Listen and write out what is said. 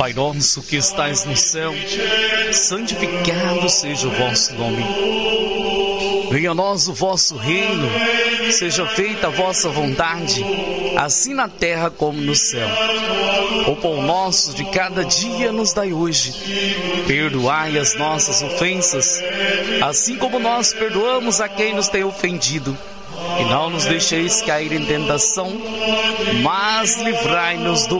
Pai nosso que estais no céu, santificado seja o vosso nome. Venha a nós o vosso reino, seja feita a vossa vontade, assim na terra como no céu. O pão nosso de cada dia nos dai hoje. Perdoai as nossas ofensas, assim como nós perdoamos a quem nos tem ofendido. E não nos deixeis cair em tentação, mas livrai-nos do